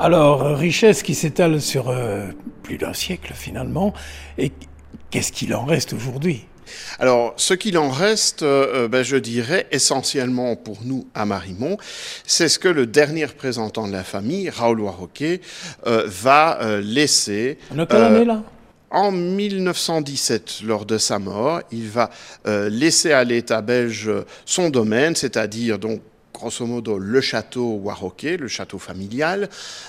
Alors, richesse qui s'étale sur plus d'un siècle finalement, et qu'est-ce qu'il en reste aujourd'hui ? Alors, ce qu'il en reste, je dirais, essentiellement pour nous à Marimont, c'est ce que le dernier représentant de la famille, Raoul Warroquet, va laisser. En quelle année là ? En 1917, lors de sa mort, il va laisser à l'État belge son domaine, c'est-à-dire donc grosso modo le château Warroquet, le château familial,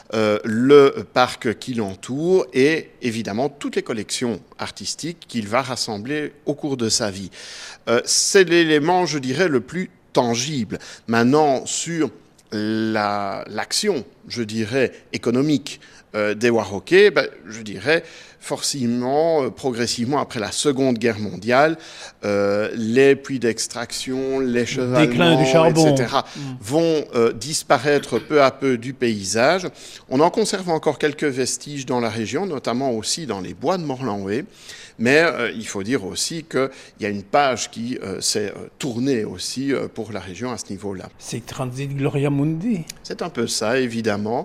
le parc qui l'entoure et évidemment toutes les collections artistiques qu'il va rassembler au cours de sa vie. C'est l'élément, je dirais, le plus tangible. Maintenant, sur l'action, je dirais, économique des Warroquet, je dirais, forcément, progressivement, après la Seconde Guerre mondiale, les puits d'extraction, les chevalements, du charbon, etc., vont disparaître peu à peu du paysage. On en conserve encore quelques vestiges dans la région, notamment aussi dans les bois de Morlanway. Mais il faut dire aussi qu'il y a une page qui s'est tournée aussi pour la région à ce niveau-là. C'est Transit Gloria Mundi. C'est un peu ça, évidemment.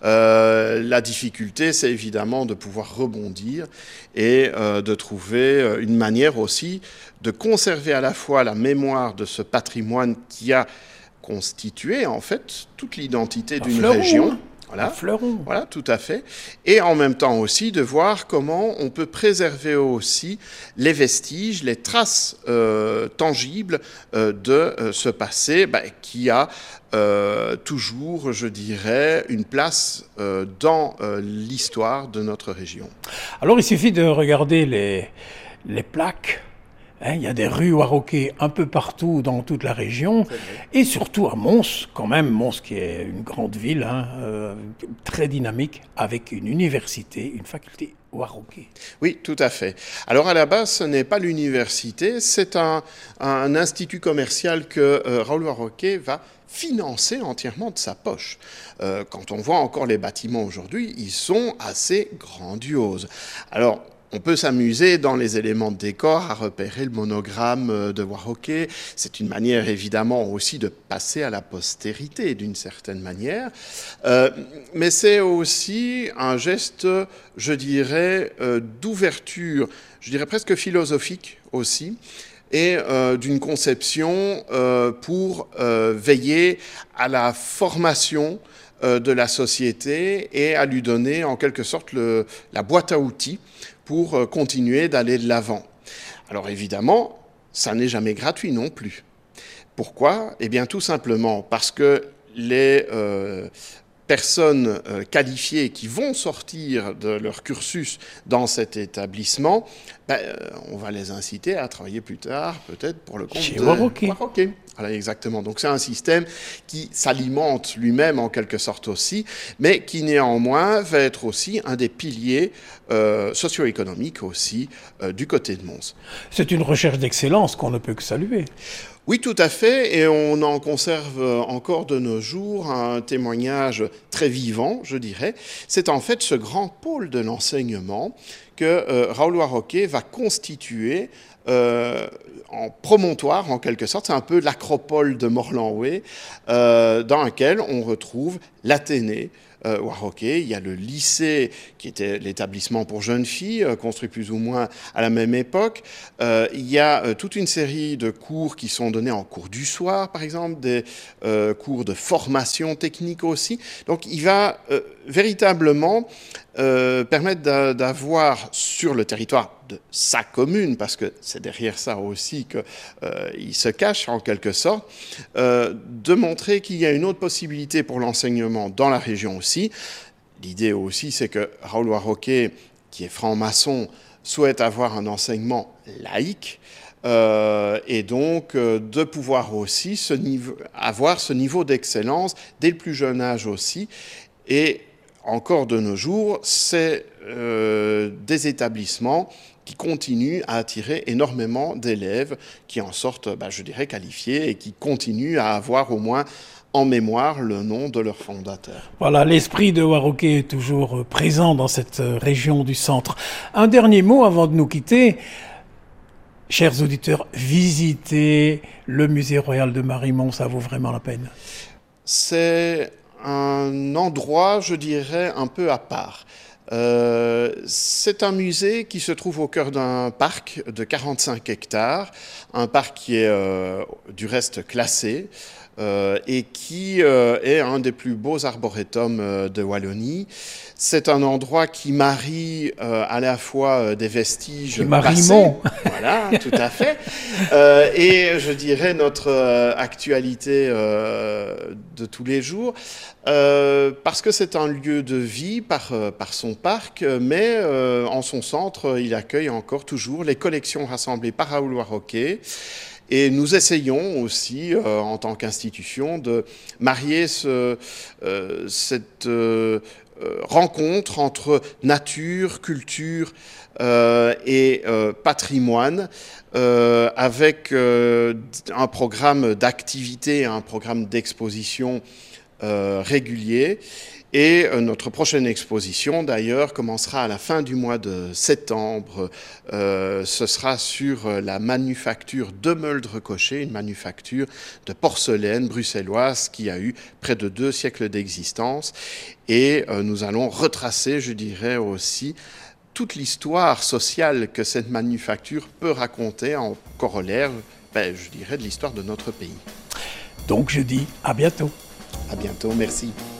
La difficulté, c'est évidemment de pouvoir rebondir et de trouver une manière aussi de conserver à la fois la mémoire de ce patrimoine qui a constitué, en fait, toute l'identité d'une région. Voilà. Fleuron. Voilà, tout à fait. Et en même temps aussi de voir comment on peut préserver aussi les vestiges, les traces tangibles de ce passé qui a toujours, je dirais, une place dans l'histoire de notre région. Alors il suffit de regarder les plaques. Il y a des rues Warroquet un peu partout dans toute la région, et surtout à Mons, quand même, Mons qui est une grande ville, très dynamique, avec une université, une faculté Warroquet. Oui, tout à fait. Alors à la base, ce n'est pas l'université, c'est un institut commercial que Raoul Warroquet va financer entièrement de sa poche. Quand on voit encore les bâtiments aujourd'hui, ils sont assez grandioses. Alors, on peut s'amuser dans les éléments de décor à repérer le monogramme de Warroquet. C'est une manière évidemment aussi de passer à la postérité d'une certaine manière. Mais c'est aussi un geste, je dirais, d'ouverture, je dirais presque philosophique aussi, et d'une conception pour veiller à la formation de la société et à lui donner en quelque sorte la boîte à outils pour continuer d'aller de l'avant. Alors évidemment, ça n'est jamais gratuit non plus. Pourquoi ? Eh bien tout simplement parce que les personnes qualifiées qui vont sortir de leur cursus dans cet établissement, on va les inciter à travailler plus tard, peut-être pour le compte de Warroquet. Voilà, exactement. Donc c'est un système qui s'alimente lui-même en quelque sorte aussi, mais qui néanmoins va être aussi un des piliers socio-économiques aussi du côté de Mons. C'est une recherche d'excellence qu'on ne peut que saluer. Oui, tout à fait, et on en conserve encore de nos jours un témoignage très vivant, je dirais. C'est en fait ce grand pôle de l'enseignement que Raoul Warroquet va constituer en promontoire, en quelque sorte. C'est un peu l'acropole de Morlanway, dans laquelle on retrouve l'Athénée Warroquet. Il y a le lycée, qui était l'établissement pour jeunes filles, construit plus ou moins à la même époque. Il y a toute une série de cours qui sont donnés en cours du soir, par exemple, des cours de formation technique aussi. Donc il va véritablement permettre d'avoir sur le territoire de sa commune, parce que c'est derrière ça aussi qu'il se cache en quelque sorte, de montrer qu'il y a une autre possibilité pour l'enseignement dans la région aussi. L'idée aussi, c'est que Raoul Warroquet, qui est franc-maçon, souhaite avoir un enseignement laïque, et donc de pouvoir aussi avoir ce niveau d'excellence dès le plus jeune âge aussi. Et encore de nos jours, c'est des établissements qui continuent à attirer énormément d'élèves qui en sortent, je dirais, qualifiés et qui continuent à avoir au moins en mémoire le nom de leur fondateur. Voilà, l'esprit de Warroquet est toujours présent dans cette région du centre. Un dernier mot avant de nous quitter. Chers auditeurs, visitez le musée royal de Marimont, ça vaut vraiment la peine. C'est un endroit, je dirais, un peu à part. C'est un musée qui se trouve au cœur d'un parc de 45 hectares, un parc qui est du reste classé et qui est un des plus beaux arboretums de Wallonie. C'est un endroit qui marie à la fois des vestiges passés, voilà, tout à fait, et je dirais notre actualité de tous les jours, parce que c'est un lieu de vie par son parc, mais en son centre, il accueille encore toujours les collections rassemblées par Raoul Warroquet. Et nous essayons aussi, en tant qu'institution, de marier cette rencontre entre nature, culture et patrimoine, avec un programme d'activité, un programme d'exposition régulier. Et notre prochaine exposition, d'ailleurs, commencera à la fin du mois de septembre. Ce sera sur la manufacture de Meuldre-Cochet, une manufacture de porcelaine bruxelloise qui a eu près de 2 siècles d'existence. Et nous allons retracer, je dirais aussi, toute l'histoire sociale que cette manufacture peut raconter en corollaire, je dirais, de l'histoire de notre pays. Donc je dis à bientôt. À bientôt, merci.